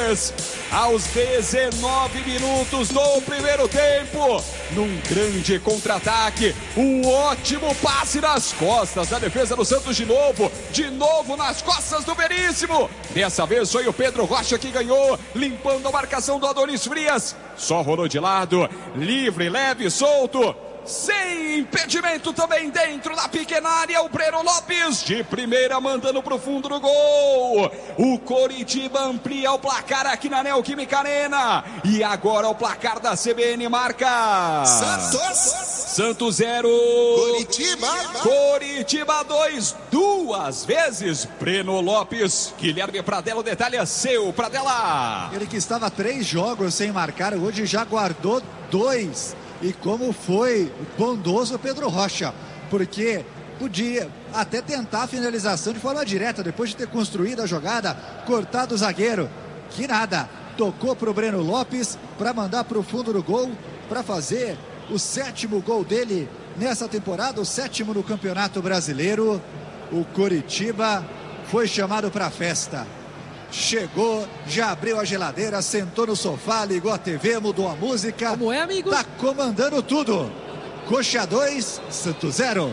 vez. Aos 19 minutos do primeiro tempo, num grande contra-ataque, um ótimo passe nas costas da defesa do Santos de novo nas costas do Veríssimo. Dessa vez foi o Pedro Rocha que ganhou, limpando a marcação do Adonis Frias. Só rolou de lado, livre, leve, solto. Sem impedimento também dentro da pequena área, o Breno Lopes de primeira mandando pro fundo do gol. O Coritiba amplia o placar aqui na Neoquímica Arena. E agora o placar da CBN marca Santos 0, Coritiba 2, duas vezes Breno Lopes. Guilherme Pradella, o detalhe é seu, Pradella. Ele que estava 3 jogos sem marcar, hoje já guardou 2. E como foi bondoso o Pedro Rocha, porque podia até tentar a finalização de forma direta, depois de ter construído a jogada, cortado o zagueiro, que nada, tocou para o Breno Lopes, para mandar para o fundo do gol, para fazer o 7º gol dele nessa temporada, o 7º no Campeonato Brasileiro. O Coritiba foi chamado para a festa. Chegou, já abriu a geladeira, sentou no sofá, ligou a TV, mudou a música. Como é, amigo? Tá comandando tudo. Coxa 2, Santos 0.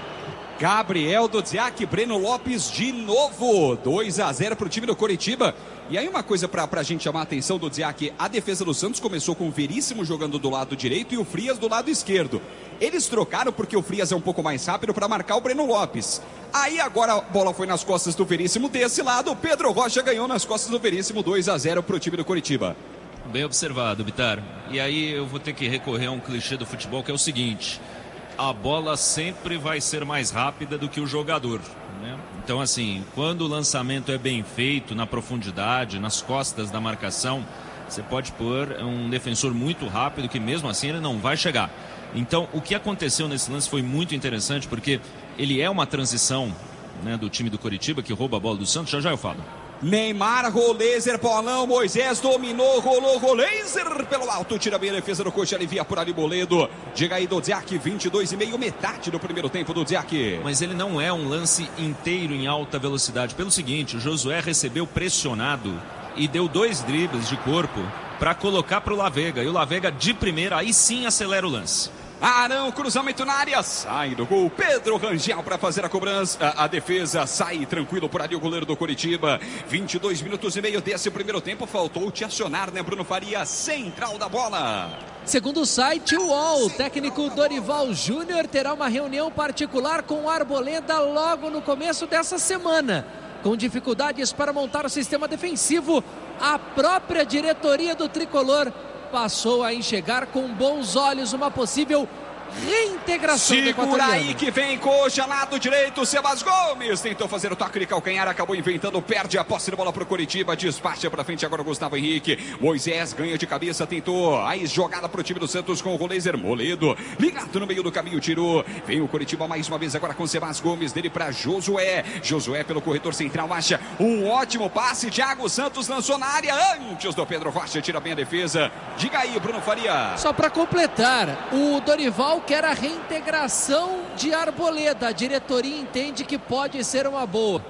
Gabriel Dodziak, Breno Lopes de novo. 2-0 para o time do Coritiba. E aí uma coisa pra gente chamar a atenção do Dodziak, a defesa do Santos começou com o Veríssimo jogando do lado direito e o Frias do lado esquerdo. Eles trocaram porque o Frias é um pouco mais rápido para marcar o Breno Lopes. Aí agora a bola foi nas costas do Veríssimo desse lado, o Pedro Rocha ganhou nas costas do Veríssimo, 2-0 para o time do Coritiba. Bem observado, Bitar. E aí eu vou ter que recorrer a um clichê do futebol que é o seguinte: a bola sempre vai ser mais rápida do que o jogador, né? Então assim, quando o lançamento é bem feito, na profundidade, nas costas da marcação, você pode pôr um defensor muito rápido que mesmo assim ele não vai chegar. Então o que aconteceu nesse lance foi muito interessante, porque ele é uma transição, né, do time do Coritiba que rouba a bola do Santos, já eu falo. Neymar, Rolézer, Paulão, Moisés dominou, rolou, Rolézer pelo alto, tira bem a defesa do Coxa, alivia por ali Boledo. Diga aí Dodziak, 22,5, metade do primeiro tempo do Dodziak. Mas ele não é um lance inteiro em alta velocidade, pelo seguinte: o Josué recebeu pressionado e deu 2 dribles de corpo para colocar para o Lavega, e o Lavega de primeira aí sim acelera o lance. Arão, cruzamento na área, sai do gol, Pedro Rangel para fazer a cobrança, a defesa sai tranquilo por ali o goleiro do Coritiba. 22 minutos e meio desse primeiro tempo, faltou te acionar, né, Bruno Faria, central da bola. Segundo o site UOL, o técnico Dorival Júnior terá uma reunião particular com o Arboleda logo no começo dessa semana. Com dificuldades para montar o sistema defensivo, a própria diretoria do Tricolor passou a enxergar com bons olhos uma possível reintegração do equatoriano. Segura aí que vem Coxa, lado direito, Sebas Gomes tentou fazer o toque de calcanhar, acabou inventando, perde a posse de bola pro Coritiba, despacha pra frente agora o Gustavo Henrique. Moisés ganha de cabeça, tentou aí jogada pro time do Santos com o Rolézer, Moledo ligado no meio do caminho, tirou. Vem o Coritiba mais uma vez agora com Sebas Gomes, dele pra Josué pelo corredor central, acha um ótimo passe, Thiago Santos lançou na área antes do Pedro Rocha, tira bem a defesa. Diga aí, Bruno Faria. Só para completar, o Dorival quer a reintegração de Arboleda. A diretoria entende que pode ser uma boa.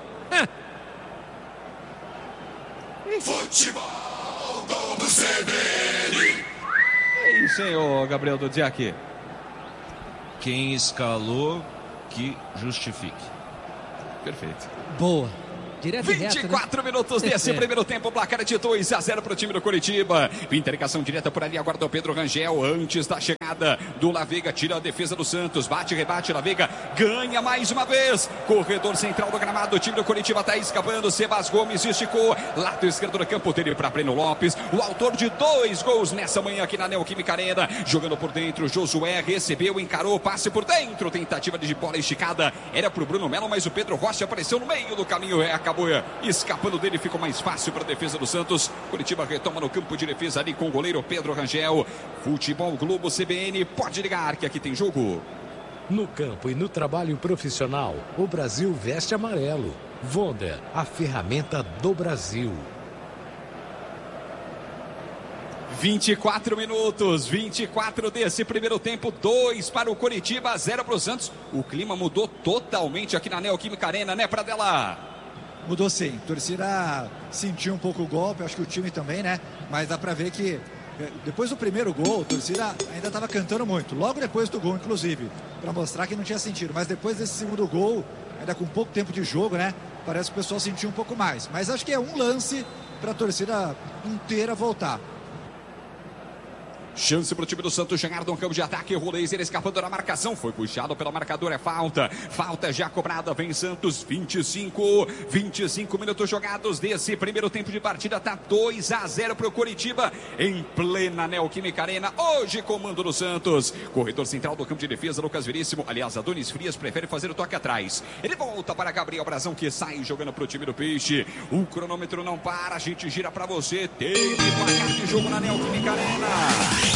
Futebol do CBN. É isso, hein, ô Gabriel Dodziak. Quem escalou que justifique. Perfeito. Boa. Direto 24 minutos desse primeiro tempo, placar de 2-0 para o time do Coritiba. Interligação direta por ali, aguarda o Pedro Rangel antes da chegada do Lavega, tira a defesa do Santos, bate, rebate, Lavega ganha mais uma vez, corredor central do gramado, o time do Coritiba está escapando, Sebas Gomes esticou, lado esquerdo do campo dele para Breno Lopes, o autor de 2 gols nessa manhã aqui na Neoquímica Arena, jogando por dentro, Josué recebeu, encarou, passe por dentro, tentativa de bola esticada, era para o Bruno Melo, mas o Pedro Rocha apareceu no meio do caminho, acabou escapando dele, ficou mais fácil para a defesa do Santos. Coritiba retoma no campo de defesa ali com o goleiro Pedro Rangel. Futebol Globo CBN, pode ligar que aqui tem jogo. No campo e no trabalho profissional, o Brasil veste amarelo. Wonder, a ferramenta do Brasil. 24 minutos, 24 desse primeiro tempo, 2 para o Coritiba, 0 para o Santos. O clima mudou totalmente aqui na Neoquímica Arena, né, Pradella? Mudou sim, a torcida sentiu um pouco o golpe, acho que o time também, né? Mas dá pra ver que depois do primeiro gol, a torcida ainda estava cantando muito, logo depois do gol, inclusive, para mostrar que não tinha sentido. Mas depois desse segundo gol, ainda com pouco tempo de jogo, né? Parece que o pessoal sentiu um pouco mais. Mas acho que é um lance para a torcida inteira voltar. Chance para o time do Santos chegar no campo de ataque. Roleiser escapando da marcação. Foi puxado pela marcadora. É falta. Falta já cobrada. Vem Santos. 25 minutos jogados desse primeiro tempo de partida. Está 2-0 para o Coritiba. Em plena Neoquímica Arena. Hoje, comando do Santos. Corredor central do campo de defesa. Lucas Veríssimo. Aliás, Adonis Frias prefere fazer o toque atrás. Ele volta para Gabriel Brazão, que sai jogando para o time do Peixe. O cronômetro não para. A gente gira para você. Tem placar de jogo na Neoquímica Arena.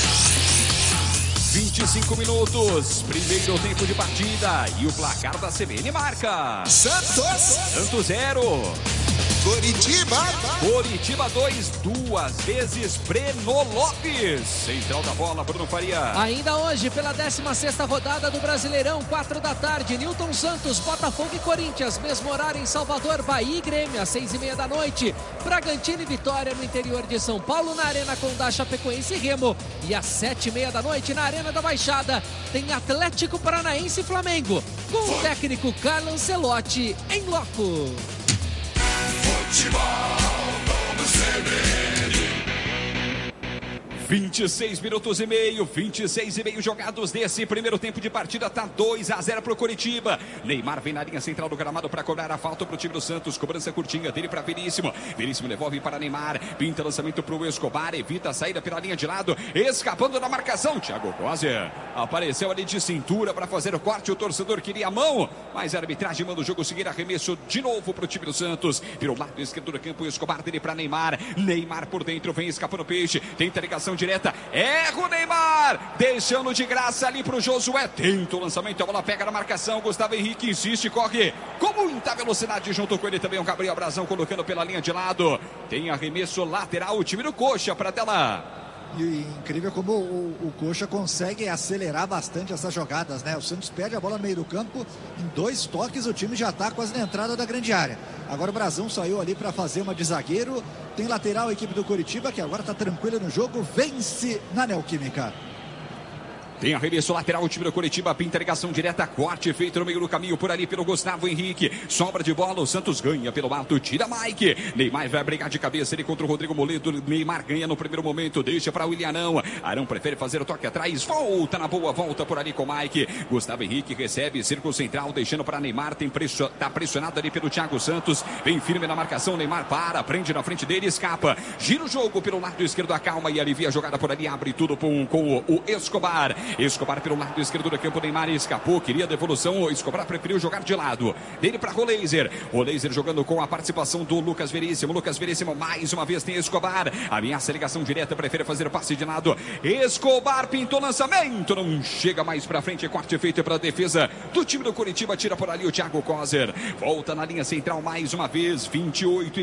25 minutos, primeiro tempo de partida e o placar da CBN marca Santos 0, Coritiba 2, duas vezes Breno Lopes. Central da bola, Bruno Faria. Ainda hoje, pela 16ª rodada do Brasileirão, 4 da tarde, Newton Santos, Botafogo e Corinthians. Mesmo horário em Salvador, Bahia e Grêmio, às 6h30 da noite. Bragantino e Vitória no interior de São Paulo, na Arena Condá, Chapecoense e Remo. E às 7h30 da noite, na Arena da Baixada, tem Atlético Paranaense e Flamengo, com o técnico Carlo Ancelotti em loco. Futebol do CBN. 26 minutos e meio, 26 e meio jogados desse primeiro tempo de partida. Tá 2-0 pro Coritiba. Neymar vem na linha central do gramado para cobrar a falta pro time do Santos. Cobrança curtinha dele para Veríssimo. Veríssimo devolve para Neymar. Pinta lançamento pro Escobar. Evita a saída pela linha de lado. Escapando da marcação. Thiago Coser apareceu ali de cintura para fazer o corte. O torcedor queria a mão, mas a arbitragem manda o jogo seguir. Arremesso de novo pro time do Santos. Pelo lado esquerdo do campo. Escobar dele para Neymar. Neymar por dentro. Vem escapando o Peixe. Tenta ligação direta, erra o Neymar, deixando de graça ali pro Josué, tenta o lançamento, a bola pega na marcação, Gustavo Henrique insiste, corre com muita velocidade, junto com ele também o Gabriel Brazão, colocando pela linha de lado, tem arremesso lateral, o time do Coxa para tela. E incrível como o Coxa consegue acelerar bastante essas jogadas, né? O Santos perde a bola no meio do campo, em 2 toques o time já está quase na entrada da grande área. Agora o Brazão saiu ali para fazer uma de zagueiro, tem lateral a equipe do Coritiba, que agora está tranquila no jogo, vence na Neoquímica. Tem arremesso lateral, o time do Coritiba, pinta ligação direta, corte feito no meio do caminho, por ali pelo Gustavo Henrique, sobra de bola, o Santos ganha pelo alto, tira Mike, Neymar vai brigar de cabeça, ele contra o Rodrigo Moledo, Neymar ganha no primeiro momento, deixa para o Willianão, Arão prefere fazer o toque atrás, volta na boa, volta por ali com Mike, Gustavo Henrique recebe, círculo central, deixando para Neymar, tá pressionado ali pelo Thiago Santos, vem firme na marcação, Neymar para, prende na frente dele, escapa, gira o jogo pelo lado esquerdo, acalma e alivia a jogada por ali, abre tudo com o Escobar pelo lado esquerdo do campo, Neymar escapou, queria devolução, o Escobar preferiu jogar de lado, dele para Roleiser jogando com a participação do Lucas Veríssimo, mais uma vez tem Escobar, ameaça a ligação direta, prefere fazer o passe de lado, Escobar pintou lançamento, não chega mais para frente, corte feito para a defesa do time do Coritiba, tira por ali o Thiago Coser, volta na linha central mais uma vez, 28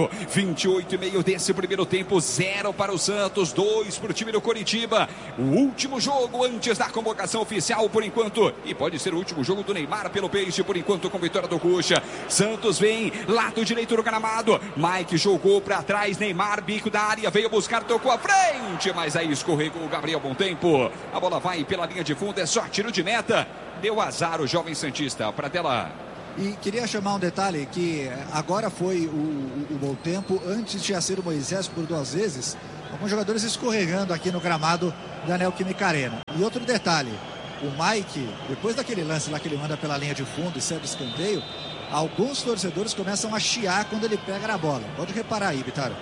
e meio desse primeiro tempo, 0 para o Santos, 2 para o time do Coritiba, o último jogo antes da convocação oficial por enquanto, e pode ser o último jogo do Neymar pelo Peixe por enquanto com vitória do Coxa. Santos vem, lado direito do gramado, Mike jogou para trás, Neymar, bico da área, veio buscar, tocou à frente, mas aí escorregou o Gabriel Bom Tempo, a bola vai pela linha de fundo, é só tiro de meta, deu azar o jovem santista, para tela. E queria chamar um detalhe, que agora foi o Bom Tempo, antes tinha sido o Moisés por 2 vezes, alguns jogadores escorregando aqui no gramado da Neoquímica Arena. E outro detalhe, o Mike, depois daquele lance lá que ele manda pela linha de fundo e serve escanteio, alguns torcedores começam a chiar quando ele pega na bola. Pode reparar aí, Bitaro.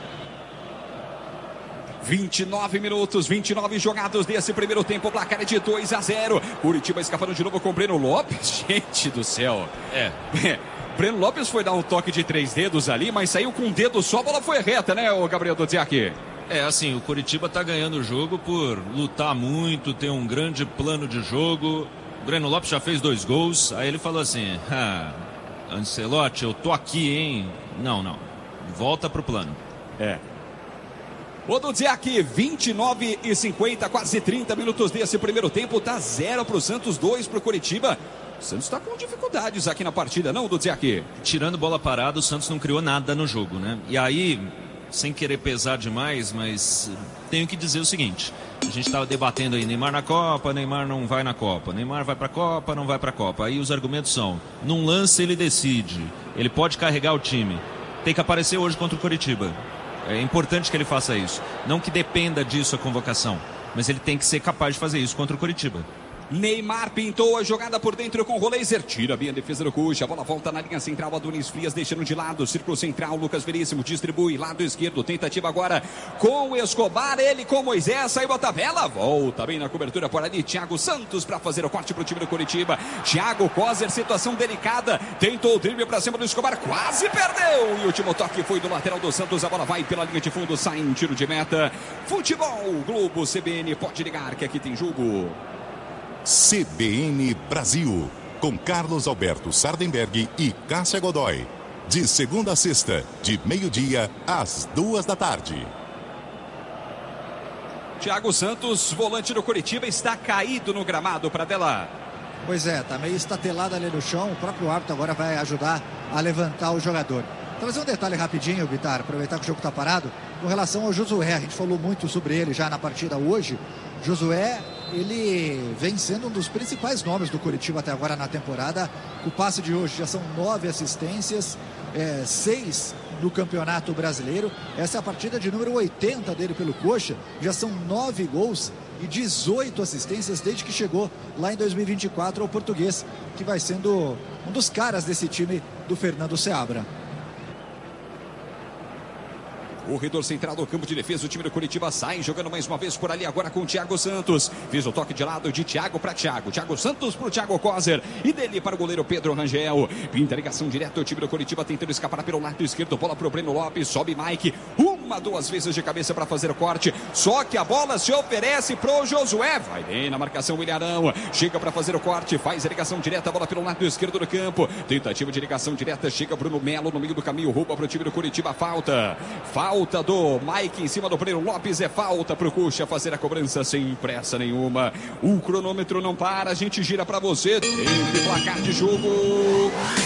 29 minutos, 29 jogados desse primeiro tempo, o placar é de 2-0. Curitiba escapando de novo com Breno Lopes. Gente do céu. Breno Lopes foi dar um toque de 3 dedos ali, mas saiu com um dedo só, a bola foi reta, né, o Gabriel Dodziak? Assim, o Coritiba tá ganhando o jogo por lutar muito, ter um grande plano de jogo. O Breno Lopes já fez 2 gols, aí ele falou assim, Ancelotti, eu tô aqui, hein? Não, volta pro plano. Vou dizer aqui, 29 e 50, quase 30 minutos desse primeiro tempo, tá 0 pro Santos, 2 pro Coritiba. O Santos está com dificuldades aqui na partida, não, Dudziak? Tirando bola parada, o Santos não criou nada no jogo, né? E aí, sem querer pesar demais, mas tenho que dizer o seguinte: a gente estava debatendo aí, Neymar na Copa, Neymar não vai na Copa, Neymar vai para a Copa, não vai para a Copa. Aí os argumentos são: num lance ele decide, ele pode carregar o time, tem que aparecer hoje contra o Coritiba. É importante que ele faça isso. Não que dependa disso a convocação, mas ele tem que ser capaz de fazer isso contra o Coritiba. Neymar pintou a jogada por dentro com o Roleiser. Tira bem a defesa do Cuxa. A bola volta na linha central. Adonis Frias deixando de lado. Círculo central. Lucas Veríssimo distribui. Lado esquerdo. Tentativa agora com o Escobar. Ele com Moisés. Saiu a tabela. Volta bem na cobertura por ali. Thiago Santos para fazer o corte para o time do Coritiba. Thiago Coser. Situação delicada. Tentou o drible para cima do Escobar. Quase perdeu. E o último toque foi do lateral do Santos. A bola vai pela linha de fundo. Sai em tiro de meta. Futebol Globo CBN. Pode ligar que aqui tem jogo. CBN Brasil, com Carlos Alberto Sardenberg e Cássia Godoy. De segunda a sexta, de meio-dia às 2h. Thiago Santos, volante do Coritiba, está caído no gramado, Pradella. Pois é, tá meio estatelado ali no chão. O próprio árbitro agora vai ajudar a levantar o jogador. Trazer um detalhe rapidinho, Bitar, aproveitar que o jogo está parado, com relação ao Josué. A gente falou muito sobre ele já na partida hoje. Josué, ele vem sendo um dos principais nomes do Coritiba até agora na temporada. O passe de hoje já são 9 assistências, 6 no Campeonato Brasileiro. Essa é a partida de número 80 dele pelo Coxa. Já são 9 gols e 18 assistências desde que chegou lá em 2024 ao Português, que vai sendo um dos caras desse time do Fernando Seabra. Corredor central do campo de defesa, o time do Coritiba sai jogando mais uma vez por ali agora com o Thiago Santos. Fez o toque de lado de Thiago para Thiago. Thiago Santos para o Thiago Coser. E dele para o goleiro Pedro Rangel. Pinta ligação direta, o time do Coritiba tentando escapar pelo lado esquerdo. Bola para o Breno Lopes, sobe Mike. 2 vezes de cabeça para fazer o corte. Só que a bola se oferece para o Josué. Vai bem na marcação o Ilharão. Chega para fazer o corte, faz a ligação direta. Bola pelo lado esquerdo do campo. Tentativa de ligação direta. Chega Bruno Melo no meio do caminho. Rouba para o time do Coritiba. Falta do Mike em cima do Breno Lopes. É falta para o Cuxa fazer a cobrança sem pressa nenhuma. O cronômetro não para. A gente gira para você. Tem placar de jogo.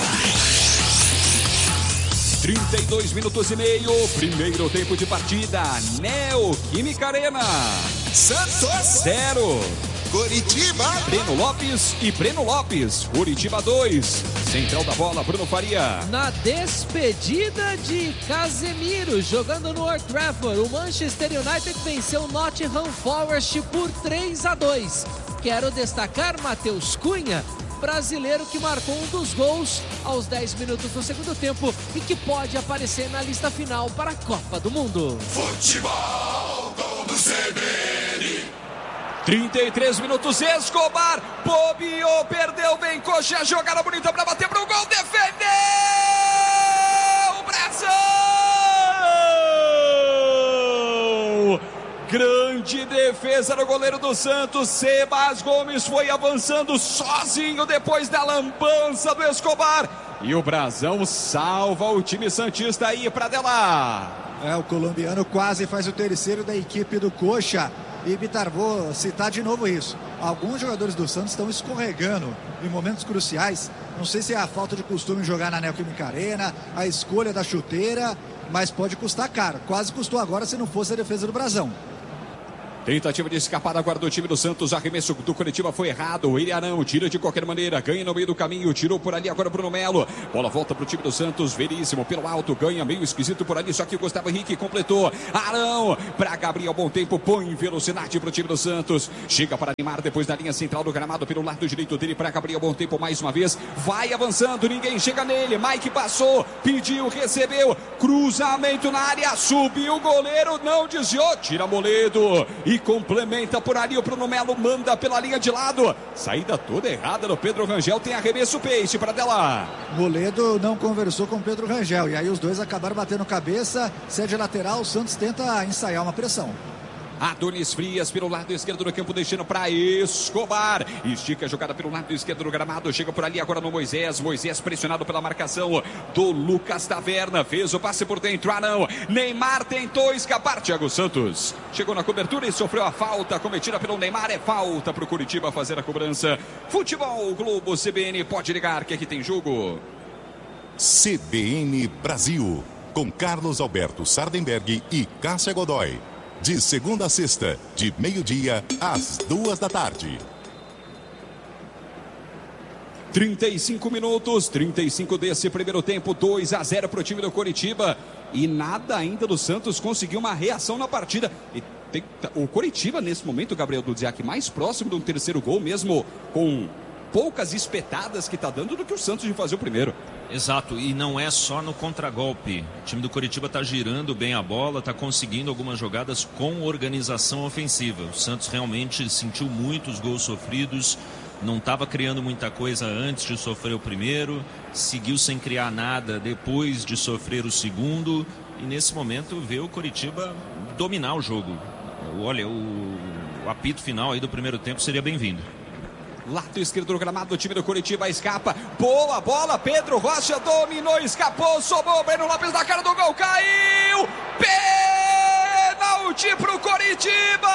32 minutos e meio, primeiro tempo de partida, Neoquímica Arena, Santos 0, Coritiba, Breno Lopes e Breno Lopes, Coritiba 2, central da bola, Bruno Faria. Na despedida de Casemiro, jogando no Old Trafford, o Manchester United venceu o Nottingham Forest por 3-2. Quero destacar Matheus Cunha, brasileiro que marcou um dos gols aos 10 minutos do segundo tempo e que pode aparecer na lista final para a Copa do Mundo. Futebol Globo CBN. 33 minutos, Escobar, bobeou, perdeu, vem Coxa, jogada bonita para bater pro gol, defendeu o Brasil! Grande defesa do goleiro do Santos, Sebas Gomes foi avançando sozinho depois da lambança do Escobar. E o Brasão salva o time santista aí, Pradella. O colombiano quase faz o terceiro da equipe do Coxa. E Bitar, vou citar de novo isso. Alguns jogadores do Santos estão escorregando em momentos cruciais. Não sei se é a falta de costume jogar na Neoquímica Arena, a escolha da chuteira, mas pode custar caro. Quase custou agora se não fosse a defesa do Brasão. Tentativa de escapada agora do time do Santos. Arremesso do Coritiba foi errado. O Ilharão tira de qualquer maneira. Ganha no meio do caminho. Tirou por ali agora Bruno Melo. Bola volta para o time do Santos. Veríssimo pelo alto. Ganha meio esquisito por ali. Só que o Gustavo Henrique completou. Arão para Gabriel Bom Tempo. Põe velocidade para o time do Santos. Chega para Neymar depois da linha central do gramado. Pelo lado direito dele para Gabriel Bom Tempo mais uma vez. Vai avançando. Ninguém chega nele. Mike passou. Pediu. Recebeu. Cruzamento na área. Subiu o goleiro. Não desviou. Tira Moledo. E complementa por ali o Bruno Melo, manda pela linha de lado, saída toda errada do Pedro Rangel, tem arremesso Peixe para dela. Moledo não conversou com o Pedro Rangel, e aí os dois acabaram batendo cabeça, cede lateral, o Santos tenta ensaiar uma pressão. Adonis Frias pelo lado esquerdo do campo, deixando para Escobar. Estica a jogada pelo lado esquerdo do gramado. Chega por ali agora no Moisés. Moisés pressionado pela marcação do Lucas Taverna. Fez o passe por dentro. Ah, não. Neymar tentou escapar. Thiago Santos chegou na cobertura e sofreu a falta cometida pelo Neymar. É falta para o Coritiba fazer a cobrança. Futebol Globo CBN, pode ligar que aqui tem jogo. CBN Brasil, com Carlos Alberto Sardenberg e Cássia Godoy. De segunda a sexta, de meio-dia às 2 da tarde. 35 minutos, 35 desse primeiro tempo, 2-0 para o time do Coritiba. E nada ainda do Santos conseguiu uma reação na partida. E o Coritiba, nesse momento, Gabriel Dudziak, mais próximo de um terceiro gol, mesmo com poucas espetadas que está dando, do que o Santos de fazer o primeiro. Exato, e não é só no contragolpe. O time do Coritiba está girando bem a bola, está conseguindo algumas jogadas com organização ofensiva. O Santos realmente sentiu muitos gols sofridos, não estava criando muita coisa antes de sofrer o primeiro, seguiu sem criar nada depois de sofrer o segundo, e nesse momento vê o Coritiba dominar o jogo. Olha, o apito final aí do primeiro tempo seria bem-vindo. Lado esquerdo do gramado do time do Coritiba, escapa, boa bola, Pedro Rocha dominou, escapou, sobrou, Breno Lopes na cara do gol, caiu, pênalti pro Coritiba!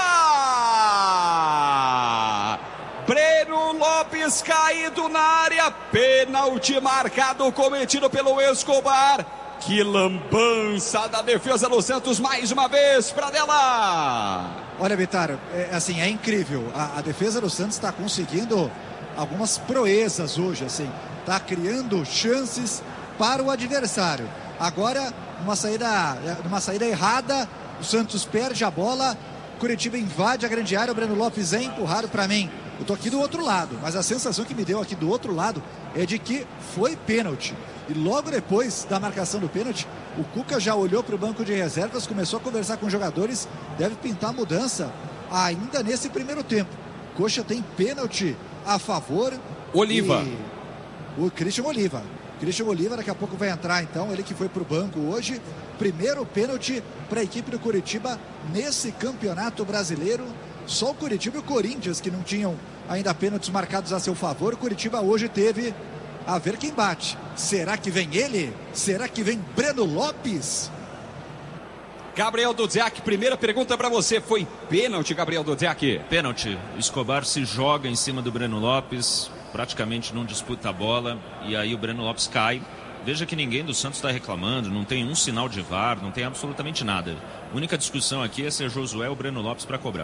Breno Lopes caído na área, pênalti marcado, cometido pelo Escobar. Que lambança da defesa do Santos mais uma vez para dela. Olha, Bitar, é incrível. A defesa do Santos está conseguindo algumas proezas hoje, assim. Está criando chances para o adversário. Agora, numa saída errada, o Santos perde a bola, Coritiba invade a grande área, o Breno Lopes é empurrado. Para mim, eu tô aqui do outro lado, mas a sensação que me deu aqui do outro lado é de que foi pênalti. E logo depois da marcação do pênalti, o Cuca já olhou para o banco de reservas, começou a conversar com os jogadores, deve pintar mudança ainda nesse primeiro tempo. Coxa tem pênalti a favor. Oliva. O Christian Oliva. Christian Oliva daqui a pouco vai entrar, então, ele que foi para o banco hoje. Primeiro pênalti para a equipe do Coritiba nesse campeonato brasileiro. Só o Coritiba e o Corinthians que não tinham ainda pênaltis marcados a seu favor. O Coritiba hoje teve. A ver quem bate. Será que vem ele? Será que vem Breno Lopes? Gabriel Dudziak, primeira pergunta para você. Foi pênalti, Gabriel Dudziak? Pênalti. O Escobar se joga em cima do Breno Lopes, praticamente não disputa a bola, e aí o Breno Lopes cai. Veja que ninguém do Santos está reclamando, não tem um sinal de VAR, não tem absolutamente nada. A única discussão aqui é se é Josué ou Breno Lopes para cobrar.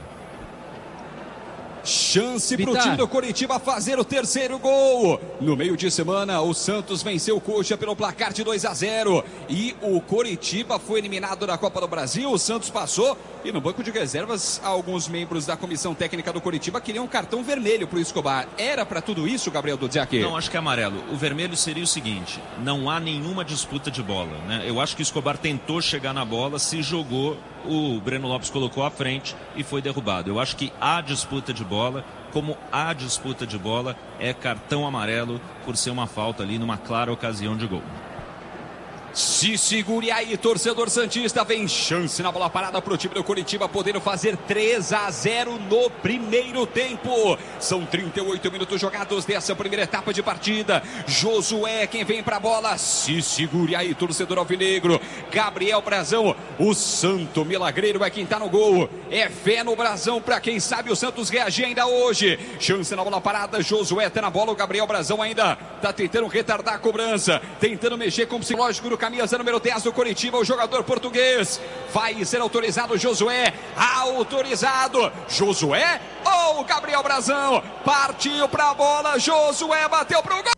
Chance para o time do Coritiba fazer o terceiro gol. No meio de semana, o Santos venceu o Coxa pelo placar de 2-0. E o Coritiba foi eliminado da Copa do Brasil. O Santos passou. E no banco de reservas, alguns membros da comissão técnica do Coritiba queriam um cartão vermelho para o Escobar. Era para tudo isso, Gabriel Dudziak? Não, acho que é amarelo. O vermelho seria o seguinte: não há nenhuma disputa de bola, né? Eu acho que o Escobar tentou chegar na bola, se jogou, o Breno Lopes colocou à frente e foi derrubado. Eu acho que há disputa de bola. Como há disputa de bola, é cartão amarelo por ser uma falta ali numa clara ocasião de gol. Se segure aí, torcedor santista, vem chance na bola parada para o time do Coritiba, podendo fazer 3-0 no primeiro tempo. São 38 minutos jogados dessa primeira etapa de partida. Josué, quem vem para a bola, se segure aí, torcedor alvinegro. Gabriel Brazão, o santo milagreiro é quem está no gol. É fé no Brazão para quem sabe o Santos reagir ainda hoje. Chance na bola parada, Josué está na bola, o Gabriel Brazão ainda está tentando retardar a cobrança, tentando mexer com o psicológico do camisa número 10 do Coritiba, o jogador português. Vai ser autorizado Josué. Autorizado Josué ou Gabriel Brazão? Partiu pra bola, Josué bateu pro gol!